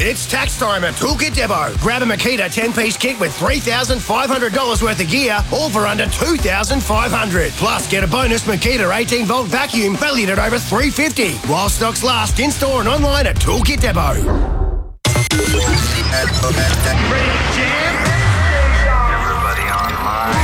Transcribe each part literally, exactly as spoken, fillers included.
It's tax time at Toolkit Depot. Grab a Makita ten-piece kit with three thousand five hundred dollars worth of gear, all for under two thousand five hundred dollars. Plus, get a bonus Makita eighteen-volt vacuum valued at over three hundred fifty dollars. While stocks last, in-store and online at Toolkit Depot. Ready to jam? Everybody online.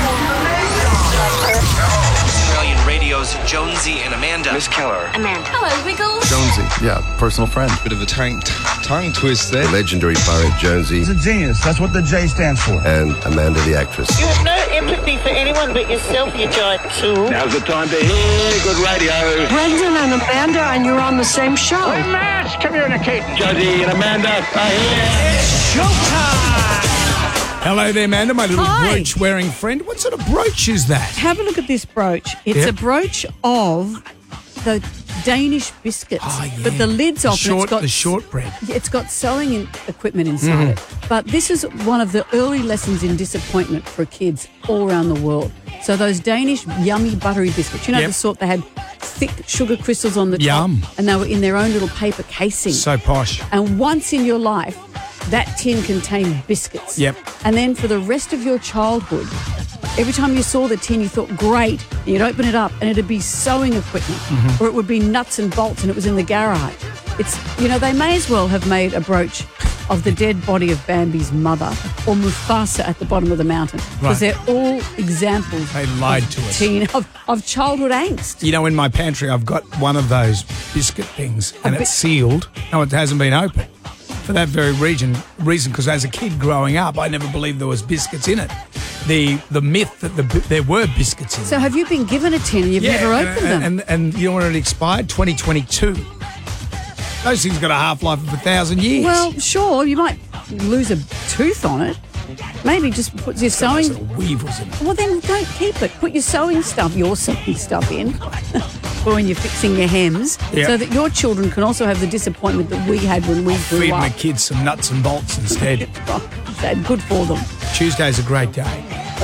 Australian Radio's Jonesy and Amanda. Miss Keller. Amanda. Hello, Wiggles. Jonesy, yeah, personal friend. Bit of a tongue, tongue twist there. The legendary pirate Jonesy. He's a genius. That's what the J stands for. And Amanda the actress. You have no empathy for anyone but yourself, you giant tool. Now's the time to hear good radio. Brendan and Amanda, and you're on the same show. We must communicate. Jonesy and Amanda are here. It's showtime! Hello there, Amanda, my little Hi. brooch-wearing friend. What sort of brooch is that? Have a look at this brooch. It's Yep. a brooch of the Danish biscuits, Oh, yeah. but the lid's The off. and short- it's got the shortbread. It's got sewing in, equipment inside it. But this is one of the early lessons in disappointment for kids all around the world. So those Danish yummy buttery biscuits, you know, Yep. the sort that had thick sugar crystals on the Yum. top, and they were in their own little paper casing. So posh. And once in your life, that tin contained biscuits. Yep. And then for the rest of your childhood, every time you saw the tin, you thought, great. You'd open it up and it'd be sewing equipment, Mm-hmm. or it would be nuts and bolts and it was in the garage. It's, you know, they may as well have made a brooch of the dead body of Bambi's mother or Mufasa at the bottom of the mountain, because Right. they're all examples They lied of to us. teen, of, of childhood angst. You know, in my pantry, I've got one of those biscuit things, and A it's bit- sealed. No, it hasn't been opened. For that very reason, reason, because as a kid growing up, I never believed there was biscuits in it. The the myth that the, there were biscuits in it. So have you been given a tin and you've Yeah, never and, opened them? And, and, and you know when it expired? twenty twenty-two. Those things got a half-life of a thousand years. Well, sure, you might lose a tooth on it. Maybe just put your Those sewing... little weevils in it. Well, then don't keep it. Put your sewing stuff, your sewing stuff in for when you're fixing your hems, Yep. so that your children can also have the disappointment that we had when we grew Feed up. my kids some nuts and bolts instead. That's good for them. Tuesday's a great day.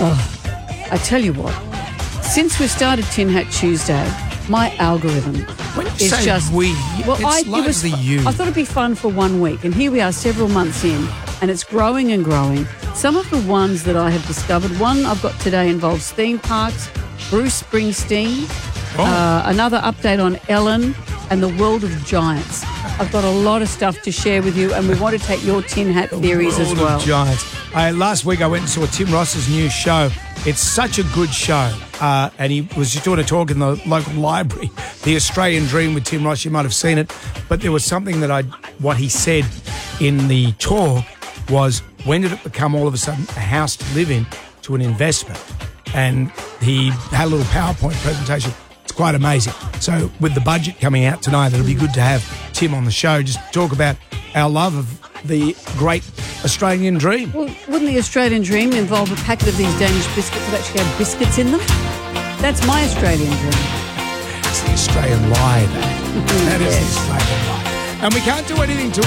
I tell you what, since we started Tin Hat Tuesday, my algorithm When you is say just... we, well, it's I, it was, largely you. I thought it'd be fun for one week, and here we are several months in, and it's growing and growing. Some of the ones that I have discovered, one I've got today involves theme parks, Bruce Springsteen, Oh. uh, another update on Ellen, and the world of giants. I've got a lot of stuff to share with you, and we want to take your tin hat theories as World well. of Giants. Uh, last week I went and saw Tim Ross's new show. It's such a good show. Uh, and he was just doing a talk in the local library, The Australian Dream with Tim Ross. You might have seen it. But there was something that I, what he said in the talk was, when did it become all of a sudden a house to live in to an investment? And he had a little PowerPoint presentation. It's quite amazing. So with the budget coming out tonight, it'll be good to have Tim on the show just to talk about our love of the great Australian dream. Well, wouldn't the Australian dream involve a packet of these Danish biscuits that actually have biscuits in them? That's my Australian dream. It's the Australian lie, that. That is the Australian lie. And we can't do anything to